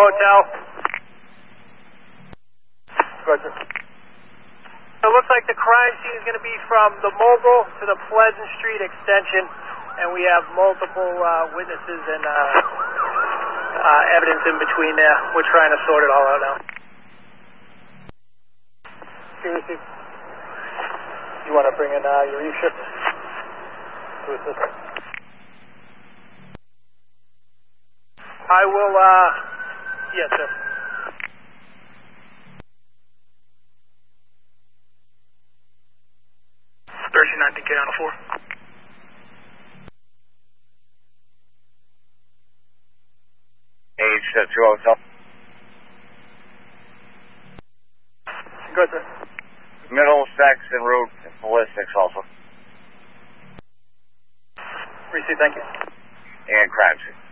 Hotel. Go ahead, sir. So it looks like the crime scene is going to be from the Mobile to the Pleasant Street extension, and we have multiple witnesses and evidence in between there. We're trying to sort it all out now. Seriously, you want to bring in your E-ship to assist? I will, yes, sir. $13.90K on the floor. Age 2 Hotel. Go ahead, sir. Middlesex and Road Ballistics also. Receive, thank you. And crime scene.